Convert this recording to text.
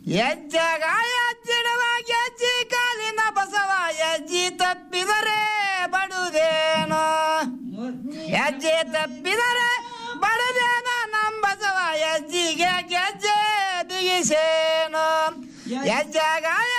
ಹೆಜ್ಜೆಗ ಹೆಜ್ಜಿಡುವ ಗೆಜ್ಜಿ ಕಾಲಿನ ಬಸವ ಹೆಜ್ಜಿ ತಪ್ಪಿದರೆ ಬಡುದೇನೋ ಹೆಜ್ಜೆ ತಪ್ಪಿದರೆ ಬಡುದೇನೋ ನಮ್ಮ ಬಸವ ಹೆಜ್ಜಿಗೆ ಗೆಜ್ಜೆ ಬಿಗಿಸೇನೋ ಹೆಜ್ಜೆಗ